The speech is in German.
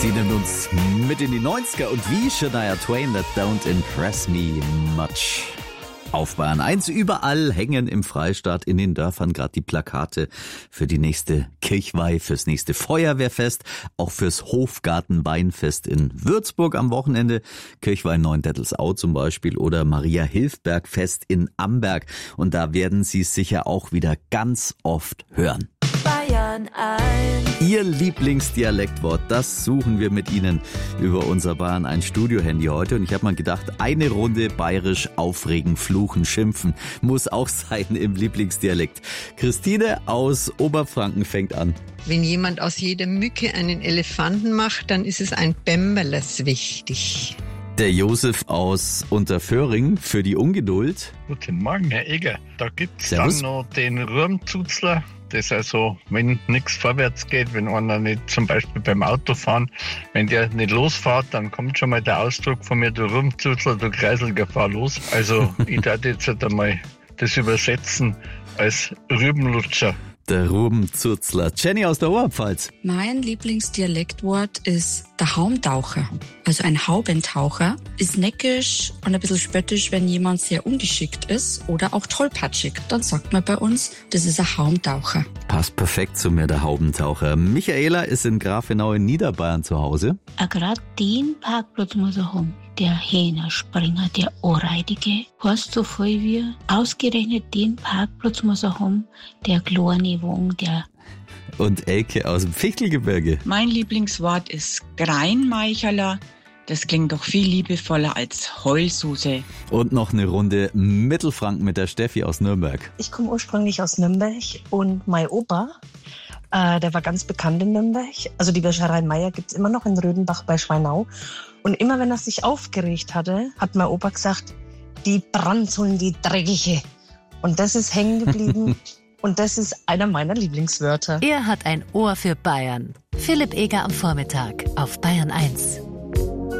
Sie nimmt uns mit in die 90er und wie Shania Twain, that don't impress me much. Auf Bayern 1 überall hängen im Freistaat in den Dörfern gerade die Plakate für die nächste Kirchweih, fürs nächste Feuerwehrfest, auch fürs Hofgartenweinfest in Würzburg am Wochenende, Kirchweih Neuendettelsau zum Beispiel oder Maria-Hilfberg-Fest in Amberg. Und da werden Sie es sicher auch wieder ganz oft hören. Bayern 1. Ihr Lieblingsdialektwort, das suchen wir mit Ihnen über unser Bayern 1 Studio-Handy heute. Und ich habe mal gedacht, eine Runde bayerisch aufregen, fluchen, schimpfen muss auch sein im Lieblingsdialekt. Christine aus Oberfranken fängt an. Wenn jemand aus jeder Mücke einen Elefanten macht, dann ist es ein Bämmerles wichtig. Der Josef aus Unterföhring für die Ungeduld. Guten Morgen, Herr Eger. Da gibt's Servus. dann noch den Rurmzuzler. Das ist also, wenn nichts vorwärts geht, wenn einer nicht zum Beispiel beim Autofahren, wenn der nicht losfährt, dann kommt schon mal der Ausdruck von mir, du Rurmzuzler, du Kreiselger, fahr los. Also ich darf jetzt halt einmal das übersetzen als Rübenlutscher. Der Rubenzurzler. Jenny aus der Oberpfalz. Mein Lieblingsdialektwort ist der Haumtaucher. Also ein Haubentaucher ist neckisch und ein bisschen spöttisch, wenn jemand sehr ungeschickt ist oder auch tollpatschig. Dann sagt man bei uns, das ist ein Haumtaucher. Passt perfekt zu mir, der Haubentaucher. Michaela ist in Grafenau in Niederbayern zu Hause. Gerade den Parkplatz muss er haben. Der Hähnerspringer, der Anreitige, heißt so viel wie ausgerechnet den Parkplatz muss er haben, der kleine Wagen, der. Und Elke aus dem Fichtelgebirge. Mein Lieblingswort ist Greinmeicherler. Das klingt doch viel liebevoller als Heulsuse. Und noch eine Runde Mittelfranken mit der Steffi aus Nürnberg. Ich komme ursprünglich aus Nürnberg und mein Opa, der war ganz bekannt in Nürnberg. Also die Wäscherei Meier gibt's immer noch in Rödenbach bei Schweinau. Und immer wenn er sich aufgeregt hatte, hat mein Opa gesagt, die Brandzeln, die Dreckige. Und das ist hängen geblieben und das ist einer meiner Lieblingswörter. Er hat ein Ohr für Bayern. Philipp Eger am Vormittag auf Bayern 1.